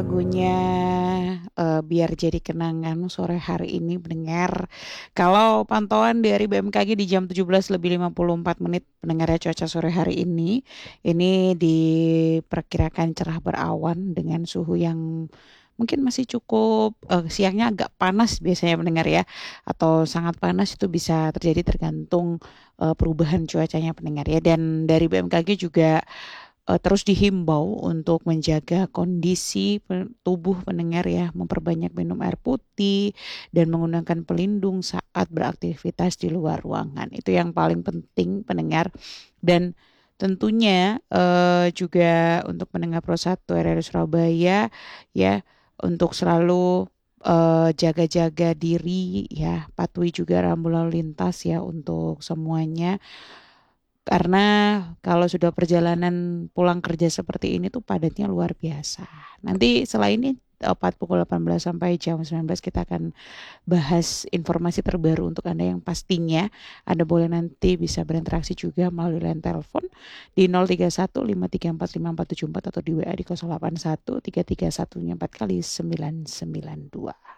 Lagunya, biar jadi kenangan sore hari ini pendengar. Kalau pantauan dari BMKG di jam 17:54 pendengarnya cuaca sore hari ini diperkirakan cerah berawan dengan suhu yang mungkin masih cukup, siangnya agak panas biasanya pendengar ya, atau sangat panas itu bisa terjadi tergantung, perubahan cuacanya pendengar ya. Dan dari BMKG juga terus dihimbau untuk menjaga kondisi tubuh pendengar ya, memperbanyak minum air putih dan menggunakan pelindung saat beraktivitas di luar ruangan. Itu yang paling penting pendengar. Dan tentunya juga untuk pendengar Pro 1 RRI Surabaya ya, untuk selalu jaga-jaga diri ya, patuhi juga rambu lalu lintas ya untuk semuanya. Karena kalau sudah perjalanan pulang kerja seperti ini tuh padatnya luar biasa. Nanti selain ini tepat pukul 18 sampai jam 19 kita akan bahas informasi terbaru untuk Anda yang pastinya Anda boleh nanti bisa berinteraksi juga melalui line telepon di 031 534 5474 atau di WA di 081 331 4 kali 992.